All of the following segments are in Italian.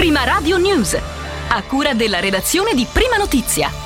Prima Radio News, a cura della redazione di Prima Notizia.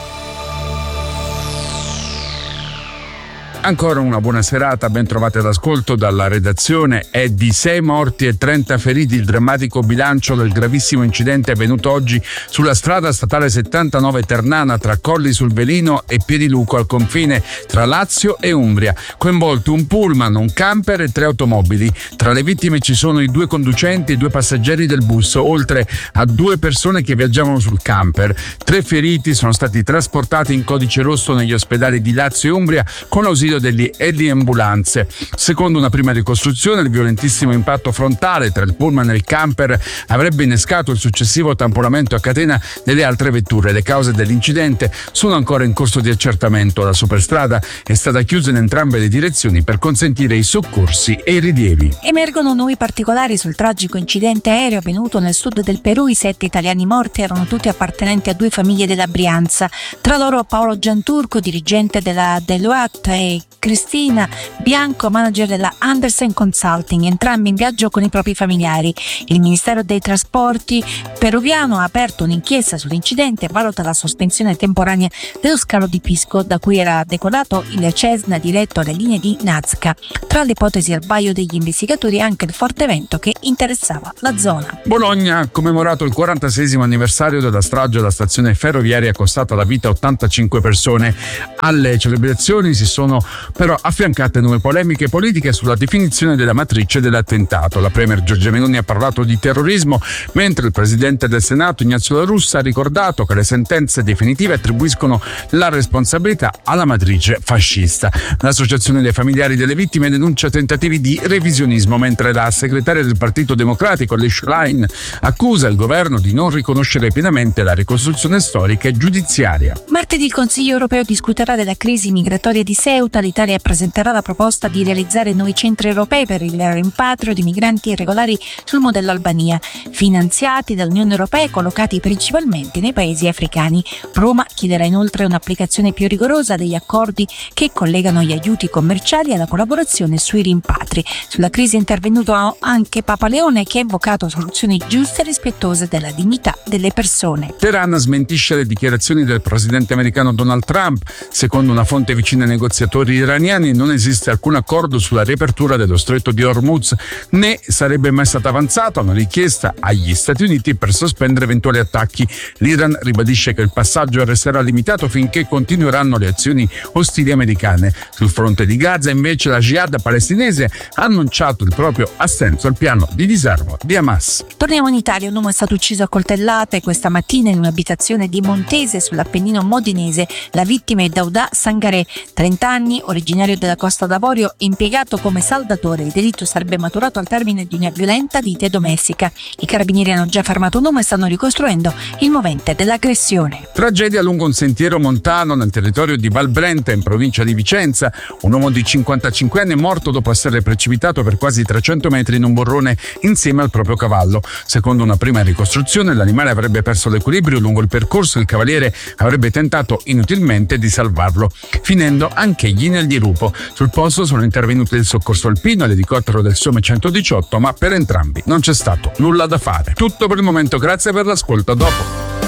Ancora una buona serata, ben trovati all'ascolto dalla redazione. È di 6 morti e 30 feriti il drammatico bilancio del gravissimo incidente avvenuto oggi sulla strada statale 79 Ternana tra Colli sul Velino e Piediluco al confine tra Lazio e Umbria. Coinvolti un pullman, un camper e 3 automobili. Tra le vittime ci sono i 2 conducenti e 2 passeggeri del bus, oltre a 2 persone che viaggiavano sul camper. 3 feriti sono stati trasportati in codice rosso negli ospedali di Lazio e Umbria con l'ausilio degli ambulanze. Secondo una prima ricostruzione, il violentissimo impatto frontale tra il pullman e il camper avrebbe innescato il successivo tamponamento a catena delle altre vetture. Le cause dell'incidente sono ancora in corso di accertamento. La superstrada è stata chiusa in entrambe le direzioni per consentire i soccorsi e i rilievi. Emergono nuovi particolari sul tragico incidente aereo avvenuto nel sud del Perù. I 7 italiani morti erano tutti appartenenti a 2 famiglie della Brianza, tra loro Paolo Gianturco, dirigente della Deloitte, e Cristina Bianco, manager della Andersen Consulting, entrambi in viaggio con i propri familiari. Il Ministero dei Trasporti peruviano ha aperto un'inchiesta sull'incidente e valuta la sospensione temporanea dello scalo di Pisco, da cui era decolato il Cessna diretto alle linee di Nazca. Tra le ipotesi al vaglio degli investigatori anche il forte vento che interessava la zona. Bologna ha commemorato il 46esimo anniversario della strage alla stazione ferroviaria costata la vita a 85 persone. Alle celebrazioni si sono però affiancate nuove polemiche politiche sulla definizione della matrice dell'attentato. La premier Giorgia Meloni ha parlato di terrorismo, mentre il presidente del Senato Ignazio La Russa ha ricordato che le sentenze definitive attribuiscono la responsabilità alla matrice fascista. L'associazione dei familiari delle vittime denuncia tentativi di revisionismo, mentre la segretaria del Partito Democratico Liz Schlein accusa il governo di non riconoscere pienamente la ricostruzione storica e giudiziaria. Martedì il Consiglio europeo discuterà della crisi migratoria di Ceuta. L'Italia presenterà la proposta di realizzare nuovi centri europei per il rimpatrio di migranti irregolari sul modello Albania, finanziati dall'Unione Europea e collocati principalmente nei paesi africani. Roma chiederà inoltre un'applicazione più rigorosa degli accordi che collegano gli aiuti commerciali alla collaborazione sui rimpatri. Sulla crisi è intervenuto anche Papa Leone, che ha invocato soluzioni giuste e rispettose della dignità delle persone. Teheran smentisce le dichiarazioni del presidente americano Donald Trump. Secondo una fonte vicina ai negoziatori iraniani non esiste alcun accordo sulla riapertura dello stretto di Hormuz, né sarebbe mai stata avanzata una richiesta agli Stati Uniti per sospendere eventuali attacchi. L'Iran ribadisce che il passaggio resterà limitato finché continueranno le azioni ostili americane. Sul fronte di Gaza invece la Jihad palestinese ha annunciato il proprio assenso al piano di disarmo di Hamas. Torniamo in Italia. Un uomo è stato ucciso a coltellate questa mattina in un'abitazione di Montese sull'Appennino modenese. La vittima è Daudà Sangaré, 30 anni, originario della Costa d'Avorio, impiegato come saldatore. Il delitto sarebbe maturato al termine di una violenta lite domestica. I carabinieri hanno già fermato un uomo e stanno ricostruendo il movente dell'aggressione. Tragedia lungo un sentiero montano nel territorio di Valbrenta, in provincia di Vicenza. Un uomo di 55 anni è morto dopo essere precipitato per quasi 300 metri in un burrone insieme al proprio cavallo. Secondo una prima ricostruzione, l'animale avrebbe perso l'equilibrio lungo il percorso e il cavaliere avrebbe tentato inutilmente di salvarlo, finendo anch'egli nel dirupo. Sul posto sono intervenuti il soccorso alpino e l'elicottero del SOME 118, ma per entrambi non c'è stato nulla da fare. Tutto per il momento, grazie per l'ascolto, a dopo.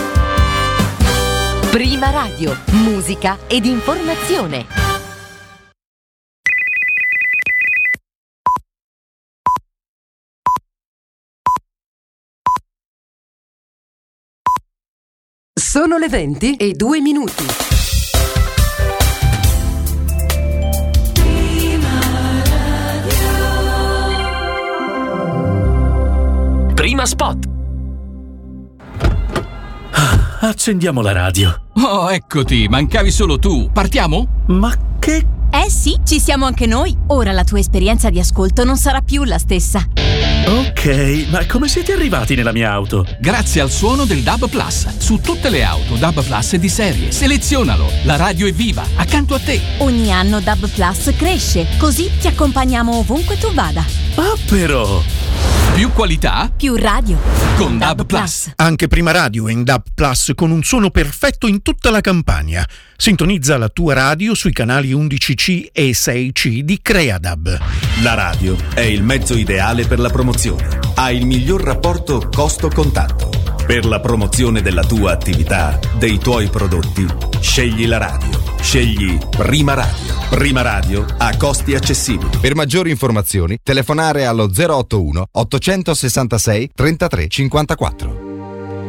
Prima Radio, musica ed informazione. Sono le 20:02. Prima spot. Accendiamo la radio. Oh, eccoti, mancavi solo tu. Partiamo? Ma che... Eh sì, ci siamo anche noi. Ora la tua esperienza di ascolto non sarà più la stessa. Ok, ma come siete arrivati nella mia auto? Grazie al suono del DAB Plus. Su tutte le auto DAB Plus è di serie. Selezionalo. La radio è viva, accanto a te. Ogni anno DAB Plus cresce, così ti accompagniamo ovunque tu vada. Ah, però... Più qualità, più radio. Con DAB Plus. Anche Prima Radio è in DAB Plus con un suono perfetto in tutta la Campania. Sintonizza la tua radio sui canali 11C e 6C di Creadab. La radio è il mezzo ideale per la promozione. Ha il miglior rapporto costo-contatto. Per la promozione della tua attività, dei tuoi prodotti, scegli la radio. Scegli Prima Radio. Prima Radio a costi accessibili. Per maggiori informazioni, telefonare allo 081 866 33 54.